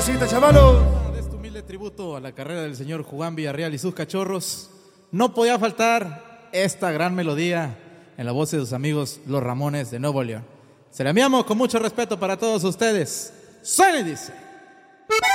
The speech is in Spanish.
cosita, chavalos. De este humilde tributo a la carrera del señor Juan Villarreal y sus cachorros, no podía faltar esta gran melodía en la voz de sus amigos los Ramones de Nuevo León. Se la enviamos con mucho respeto para todos ustedes. Suena y dice.